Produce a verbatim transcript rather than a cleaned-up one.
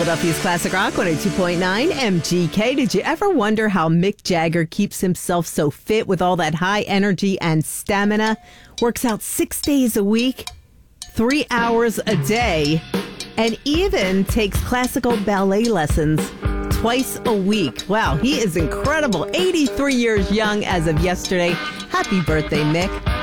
Philadelphia's Classic Rock one oh two point nine M G K. Did you ever wonder how Mick Jagger keeps himself so fit with all that high energy and stamina? Works out six days a week, three hours a day, and even takes classical ballet lessons twice a week. Wow, he is incredible. eighty-three years young as of yesterday. Happy birthday, Mick.